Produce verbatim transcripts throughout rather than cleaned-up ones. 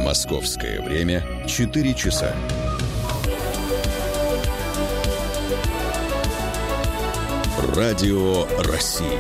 Московское время четыре часа. Радио России.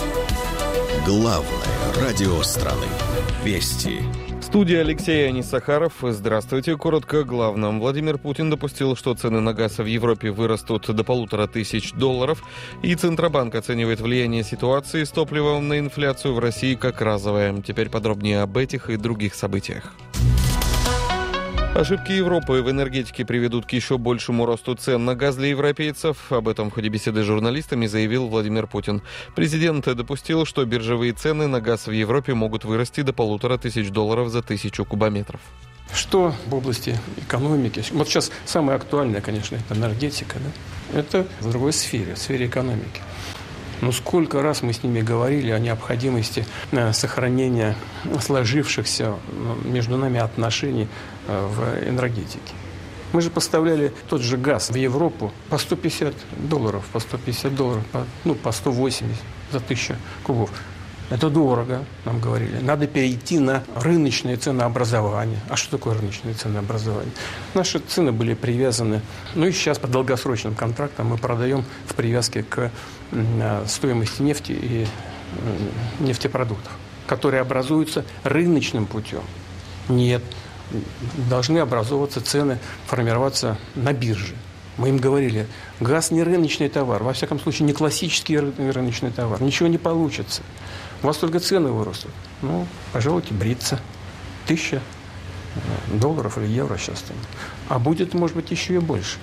Главное радио страны. Вести. Студия Алексей Анисахаров. Здравствуйте. Коротко о главном. Владимир Путин допустил, что цены на газ в Европе вырастут до полутора тысяч долларов. И Центробанк оценивает влияние ситуации с топливом на инфляцию в России как разовое. Теперь подробнее об этих и других событиях. Ошибки Европы в энергетике приведут к еще большему росту цен на газ для европейцев. Об этом в ходе беседы с журналистами заявил Владимир Путин. Президент допустил, что биржевые цены на газ в Европе могут вырасти до полутора тысяч долларов за тысячу кубометров. Что в области экономики? Вот сейчас самое актуальное, конечно, это энергетика. Да? Это в другой сфере, в сфере экономики. Но сколько раз мы с ними говорили о необходимости сохранения сложившихся между нами отношений в энергетике. Мы же поставляли тот же газ в Европу по сто пятьдесят долларов, по сто пятьдесят долларов, по, ну, по сто восемьдесят за тысячу кубов. Это дорого, нам говорили. Надо перейти на рыночное ценообразование. А что такое рыночное ценообразование? Наши цены были привязаны, ну и сейчас по долгосрочным контрактам мы продаем в привязке к стоимости нефти и нефтепродуктов, которые образуются рыночным путем. Нет, должны образовываться цены, формироваться на бирже. Мы им говорили, газ не рыночный товар, во всяком случае не классический рыночный товар, ничего не получится. У вас только цены вырастут. Ну, пожалуйте, бриться. Тысяча долларов или евро сейчас там. А будет, может быть, еще и больше.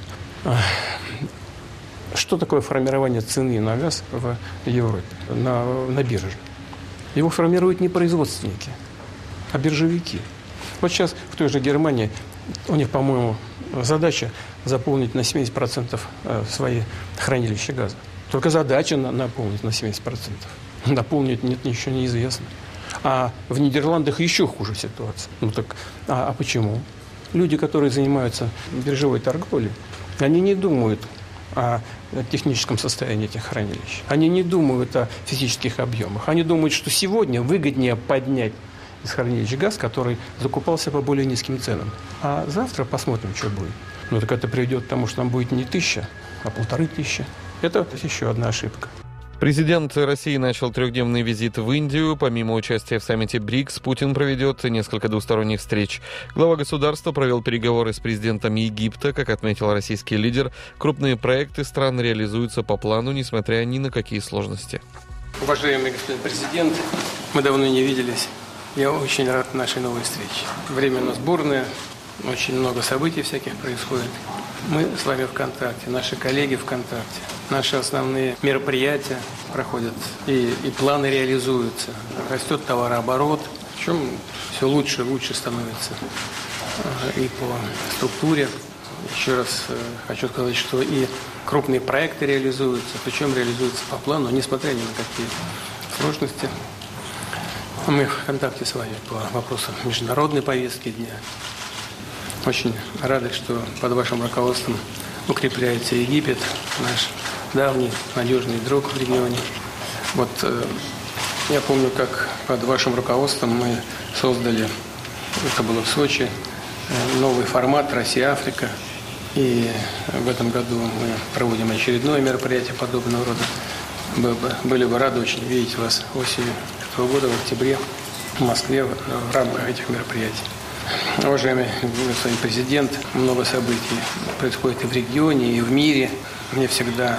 Что такое формирование цены на газ в Европе, на, на бирже? Его формируют не производственники, а биржевики. Вот сейчас в той же Германии у них, по-моему, задача заполнить на семьдесят процентов свои хранилища газа. Только задача наполнить на семьдесят процентов. Наполнить нет, еще неизвестно. А в Нидерландах еще хуже ситуация. Ну так, а, а почему? Люди, которые занимаются биржевой торговлей, они не думают о техническом состоянии этих хранилищ. Они не думают о физических объемах. Они думают, что сегодня выгоднее поднять из хранилища газ, который закупался по более низким ценам. А завтра посмотрим, что будет. Ну так это приведет к тому, что там будет не тысяча, а полторы тысячи. Это еще одна ошибка. Президент России начал трехдневный визит в Индию. Помимо участия в саммите БРИКС, Путин проведет несколько двусторонних встреч. Глава государства провел переговоры с президентом Египта. Как отметил российский лидер, крупные проекты стран реализуются по плану, несмотря ни на какие сложности. Уважаемый господин президент, мы давно не виделись. Я очень рад нашей новой встрече. Время у нас бурное, очень много событий всяких происходит. Мы с вами в контакте, наши коллеги в контакте. Наши основные мероприятия проходят, и, и планы реализуются. Растет товарооборот, причем все лучше и лучше становится и по структуре. Еще раз хочу сказать, что и крупные проекты реализуются, причем реализуются по плану, несмотря ни на какие сложности. Мы в контакте с вами по вопросам международной повестки дня. Очень рады, что под вашим руководством укрепляется Египет, наш давний, надежный друг в регионе. Вот э, я помню, как под вашим руководством мы создали, это было в Сочи, э, новый формат «Россия-Африка». И в этом году мы проводим очередное мероприятие подобного рода. Были бы рады очень видеть вас осенью этого года, в октябре, в Москве, в рамках этих мероприятий. Уважаемый господин президент, много событий происходит и в регионе, и в мире. Мне всегда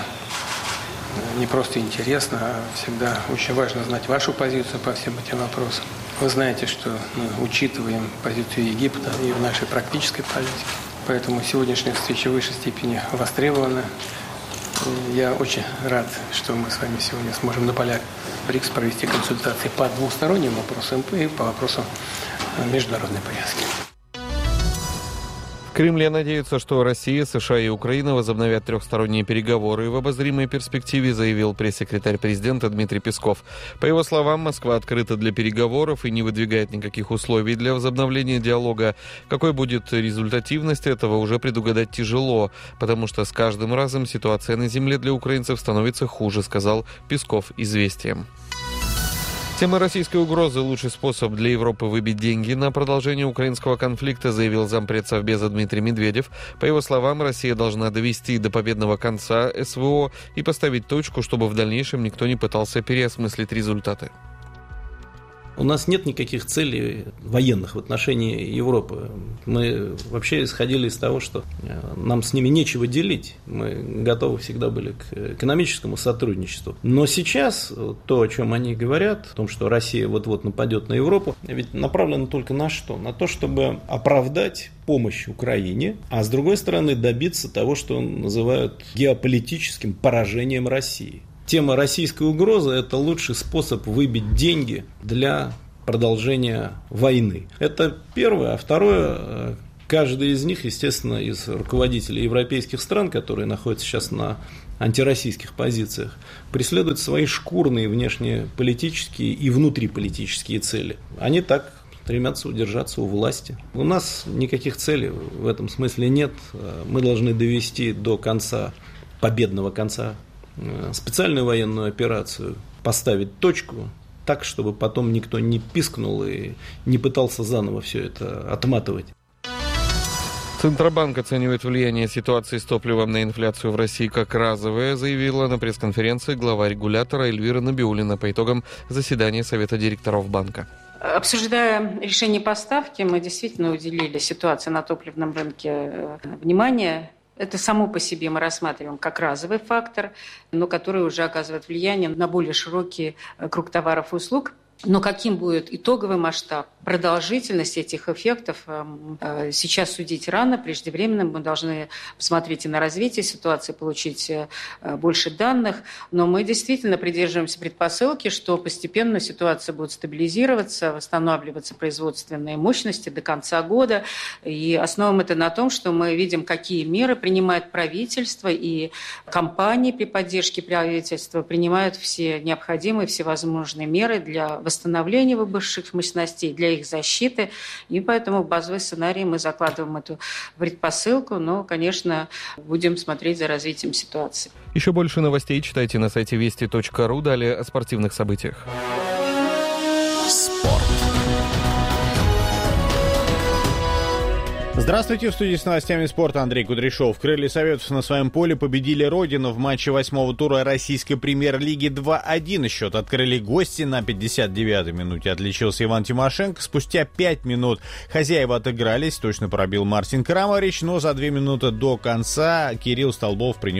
не просто интересно, а всегда очень важно знать вашу позицию по всем этим вопросам. Вы знаете, что мы учитываем позицию Египта и в нашей практической политике. Поэтому сегодняшняя встреча в высшей степени востребована. Я очень рад, что мы с вами сегодня сможем на полях БРИКС провести консультации по двусторонним вопросам и по вопросам международной повестки. В Кремле надеются, что Россия, США и Украина возобновят трехсторонние переговоры. В обозримой перспективе заявил пресс-секретарь президента Дмитрий Песков. По его словам, Москва открыта для переговоров и не выдвигает никаких условий для возобновления диалога. Какой будет результативность этого, уже предугадать тяжело, потому что с каждым разом ситуация на земле для украинцев становится хуже, сказал Песков «Известиям». Тема российской угрозы – лучший способ для Европы выбить деньги на продолжение украинского конфликта, заявил зампред Совбеза Дмитрий Медведев. По его словам, Россия должна довести до победного конца СВО и поставить точку, чтобы в дальнейшем никто не пытался переосмыслить результаты. У нас нет никаких целей военных в отношении Европы. Мы вообще исходили из того, что нам с ними нечего делить. Мы готовы всегда были к экономическому сотрудничеству. Но сейчас то, о чем они говорят, о том, что Россия вот-вот нападет на Европу, ведь направлено только на что? На то, чтобы оправдать помощь Украине, а с другой стороны добиться того, что называют геополитическим поражением России. Тема российской угрозы – это лучший способ выбить деньги для продолжения войны. Это первое. А второе, каждый из них, естественно, из руководителей европейских стран, которые находятся сейчас на антироссийских позициях, преследуют свои шкурные внешнеполитические и внутриполитические цели. Они так стремятся удержаться у власти. У нас никаких целей в этом смысле нет. Мы должны довести до конца, победного конца, специальную военную операцию, поставить точку так, чтобы потом никто не пискнул и не пытался заново все это отматывать. Центробанк оценивает влияние ситуации с топливом на инфляцию в России как разовое, заявила на пресс-конференции глава регулятора Эльвира Набиуллина по итогам заседания Совета директоров банка. Обсуждая решение поставки, мы действительно уделили ситуации на топливном рынке внимание. Это само по себе мы рассматриваем как разовый фактор, но который уже оказывает влияние на более широкий круг товаров и услуг. Но каким будет итоговый масштаб, продолжительность этих эффектов сейчас судить рано, преждевременно. Мы должны посмотреть и на развитие ситуации, получить больше данных. Но мы действительно придерживаемся предпосылки, что постепенно ситуация будет стабилизироваться, восстанавливаться производственные мощности до конца года. И основываем это на том, что мы видим, какие меры принимает правительство, и компании при поддержке правительства принимают все необходимые, всевозможные меры для восстановления выбывших мощностей, для их защиты. И поэтому в базовый сценарий мы закладываем эту предпосылку, но, конечно, будем смотреть за развитием ситуации. Еще больше новостей читайте на сайте вести точка ру. Далее о спортивных событиях. Спорт. Здравствуйте, в студии с новостями спорта Андрей Кудряшов. Крылья Советов на своем поле победили Родину в матче восьмого тура российской премьер-лиги два один. Счет открыли гости. На пятьдесят девятой минуте отличился Иван Тимошенко. Спустя пять минут хозяева отыгрались. Точно пробил Мартин Крамарич, но за две минуты до конца Кирилл Столбов принес